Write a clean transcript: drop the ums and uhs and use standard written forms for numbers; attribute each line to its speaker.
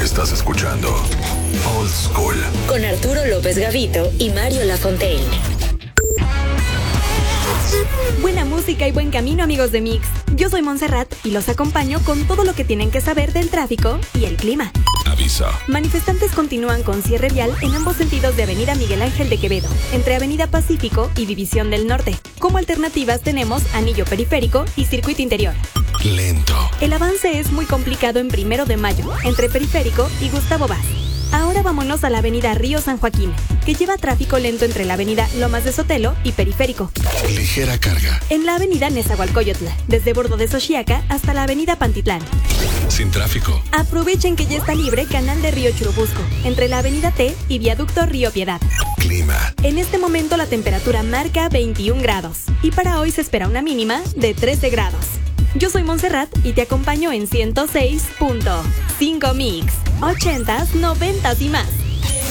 Speaker 1: Estás escuchando Old School
Speaker 2: con Arturo López Gavito y Mario Lafontaine.
Speaker 3: Buena música y buen camino, amigos de Mix. Yo soy Montserrat y los acompaño con todo lo que tienen que saber del tráfico y el clima.
Speaker 1: Aviso.
Speaker 3: Manifestantes continúan con cierre vial en ambos sentidos de Avenida Miguel Ángel de Quevedo, entre Avenida Pacífico y División del Norte. Como alternativas tenemos Anillo Periférico y Circuito Interior.
Speaker 1: Lento.
Speaker 3: El avance es muy complicado en 1 de Mayo, entre Periférico y Gustavo Vaz. Ahora vámonos a la avenida Río San Joaquín, que lleva tráfico lento entre la avenida Lomas de Sotelo y Periférico.
Speaker 1: Ligera carga.
Speaker 3: En la avenida Nezahualcóyotl, desde Bordo de Xochiaca hasta la avenida Pantitlán.
Speaker 1: Sin tráfico.
Speaker 3: Aprovechen que ya está libre Canal de Río Churubusco, entre la avenida T y Viaducto Río Piedad.
Speaker 1: Clima.
Speaker 3: En este momento la temperatura marca 21 grados y para hoy se espera una mínima de 13 grados. Yo soy Montserrat y te acompaño en 106.5 Mix, 80s, 90s y más.